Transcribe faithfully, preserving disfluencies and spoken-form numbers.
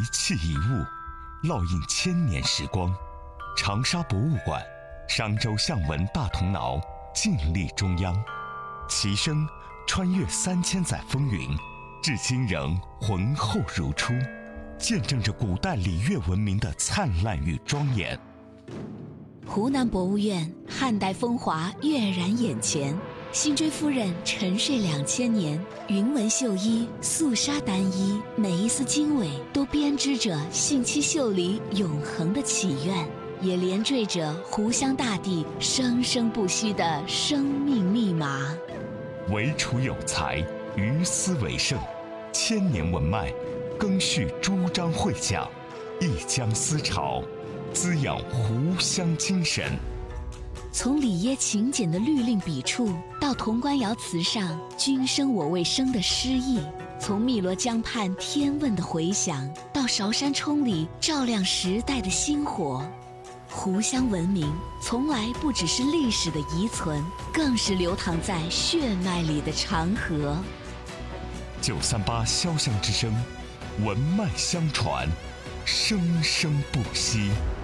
器一物，烙印千年时光。长沙博物馆，商周象纹大铜挠静立中央，其声穿越三千载风云，至今仍浑厚如初，见证着古代礼乐文明的灿烂与庄严。 湖南博物院汉代风华跃然眼前，辛追夫人沉睡两千年，云纹绣衣、素纱单衣，每一丝经纬都编织着信七秀里永恒的祈愿，也连缀着湖湘大地生生不息的生命密码。 惟楚有才，于斯为盛，千年文脉，更续诸章会讲，一江思潮，滋养湖湘精神。 从里耶勤俭的律令笔触，到潼关窑瓷上君生我未生的诗意；从汨罗江畔天问的回响，到韶山冲里照亮时代的星火。湖湘文明从来不只是历史的遗存，更是流淌在血脉里的长河。 九三八潇湘之声，文脉相传，生生不息。